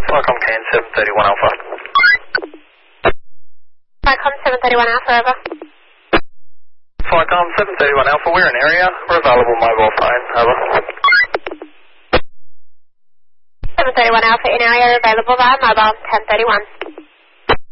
Welcome, Kane 731 Alpha. Welcome 731 Alpha, over. Flycom 731 Alpha, we're in area. We're available mobile phone, over. 731 Alpha in area, available via mobile 1031.